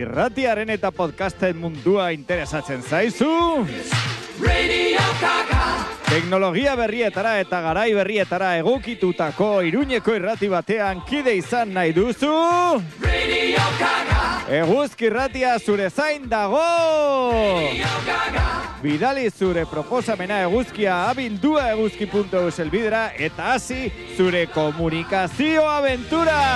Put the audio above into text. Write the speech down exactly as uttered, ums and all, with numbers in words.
irratiaren eta podcasten mundua interesatzen zaizu? Teknologia berrietara eta garai berrietara egokitutako Iruñeko irrati batean kide izan nahi duzu? Eguzki irratia zure zain dago! Bidali zure proposamena eguzkia abildua eguzki puntu eus elbidera eta hasi zure komunikazio abentura!